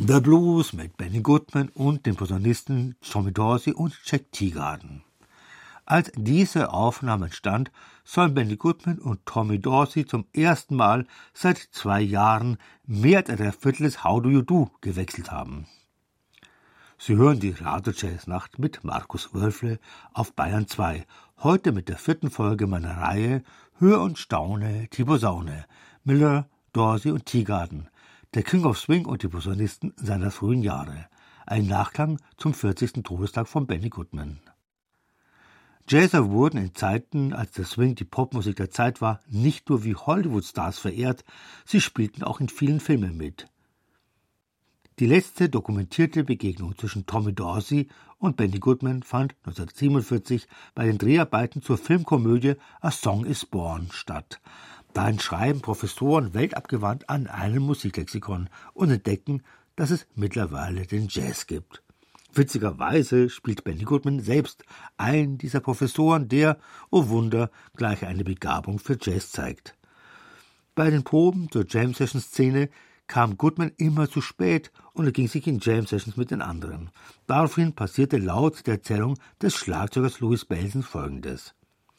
The Blues mit Benny Goodman und den Posaunisten Tommy Dorsey und Jack Teagarden. Als diese Aufnahme entstand, sollen Benny Goodman und Tommy Dorsey zum ersten Mal seit 2 Jahren mehr als ein Viertel des How Do You Do gewechselt haben. Sie hören die Radio-Jazz-Nacht mit Markus Wölfle auf Bayern 2, heute mit der 4. Folge meiner Reihe Hör und Staune, die Posaune, Miller, Dorsey und Teagarden, der King of Swing und die Posaunisten seiner frühen Jahre. Ein Nachklang zum 40. Todestag von Benny Goodman. Jazzer wurden in Zeiten, als der Swing die Popmusik der Zeit war, nicht nur wie Hollywood-Stars verehrt, sie spielten auch in vielen Filmen mit. Die letzte dokumentierte Begegnung zwischen Tommy Dorsey und Benny Goodman fand 1947 bei den Dreharbeiten zur Filmkomödie A Song is Born statt. Darin schreiben Professoren weltabgewandt an einem Musiklexikon und entdecken, dass es mittlerweile den Jazz gibt. Witzigerweise spielt Benny Goodman selbst einen dieser Professoren, der, oh Wunder, gleich eine Begabung für Jazz zeigt. Bei den Proben zur Jam-Session-Szene kam Goodman immer zu spät und erging sich in Jam-Sessions mit den anderen. Daraufhin passierte laut der Erzählung des Schlagzeugers Louis Bellson Folgendes.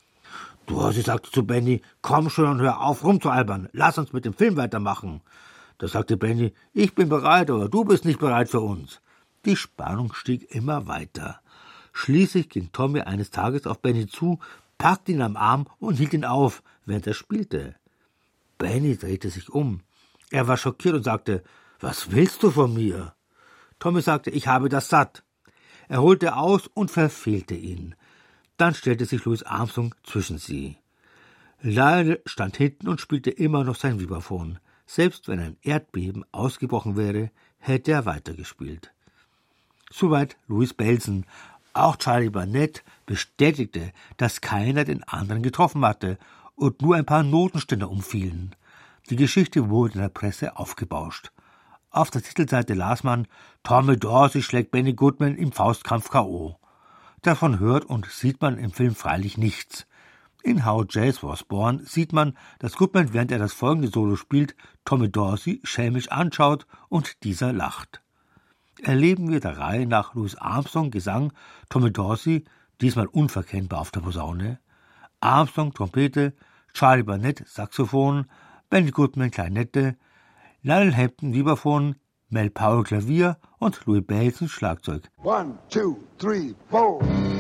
Dorsey sagte zu Benny, komm schon und hör auf rumzualbern, lass uns mit dem Film weitermachen. Da sagte Benny, ich bin bereit, aber du bist nicht bereit für uns. Die Spannung stieg immer weiter. Schließlich ging Tommy eines Tages auf Benny zu, packte ihn am Arm und hielt ihn auf, während er spielte. Benny drehte sich um. Er war schockiert und sagte, was willst du von mir? Tommy sagte, ich habe das satt. Er holte aus und verfehlte ihn. Dann stellte sich Louis Armstrong zwischen sie. Lionel stand hinten und spielte immer noch sein Vibraphon. Selbst wenn ein Erdbeben ausgebrochen wäre, hätte er weitergespielt. Soweit Louis Bellson. Auch Charlie Barnett bestätigte, dass keiner den anderen getroffen hatte und nur ein paar Notenständer umfielen. Die Geschichte wurde in der Presse aufgebauscht. Auf der Titelseite las man, Tommy Dorsey schlägt Benny Goodman im Faustkampf K.O. Davon hört und sieht man im Film freilich nichts. In How Jazz Was Born sieht man, dass Goodman, während er das folgende Solo spielt, Tommy Dorsey schelmisch anschaut und dieser lacht. Erleben wir der Reihe nach Louis Armstrong Gesang, Tommy Dorsey, diesmal unverkennbar auf der Posaune, Armstrong Trompete, Charlie Barnett Saxophon, Benny Goodman Klarinette, Lionel Hampton Vibraphon, Mel Powell Klavier und Louis Bellson Schlagzeug. 1, 2, 3, 4.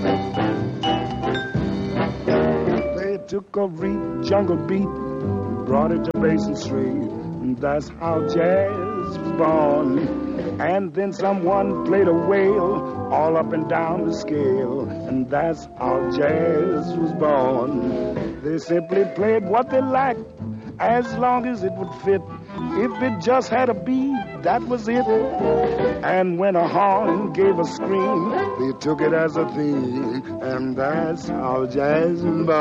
They took a jungle beat, brought it to Basin Street, and that's how jazz was born. And then someone played a wail all up and down the scale, and that's how jazz was born. They simply played what they liked, as long as it would fit. If it just had a beat, that was it. And when a horn gave a scream, they took it as a theme, and that's how jazz was born.